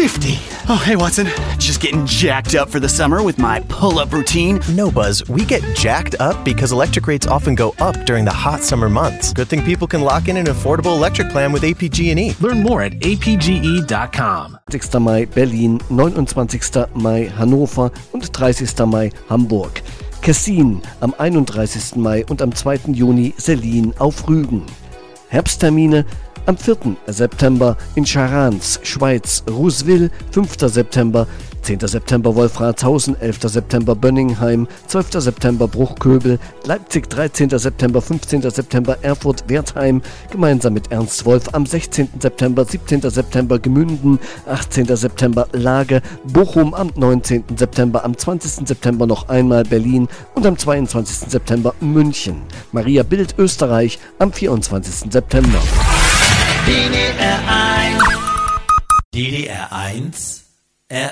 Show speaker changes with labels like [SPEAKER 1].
[SPEAKER 1] 50. Oh, hey, Watson. Just getting jacked up for the summer with my pull-up routine.
[SPEAKER 2] No, Buzz. We get jacked up because electric rates often go up during the hot summer months. Good thing people can lock in an affordable electric plan with APG&E.
[SPEAKER 3] Learn more at apge.com.
[SPEAKER 4] 20. Mai Berlin, 29. Mai Hannover und 30. Mai Hamburg. Kessin am 31. Mai und am 2. Juni Selin auf Rügen. Herbsttermine am 4. September in Charans, Schweiz, Rouseville, 5. September, 10. September Wolfratshausen, 11. September Bönningheim, 12. September Bruchköbel, Leipzig, 13. September, 15. September Erfurt, Wertheim, gemeinsam mit Ernst Wolf am 16. September, 17. September Gemünden, 18. September Lage, Bochum am 19. September, am 20. September noch einmal Berlin und am 22. September München. Maria Bild, Österreich, am 24. September.
[SPEAKER 5] DDR 1. DDR 1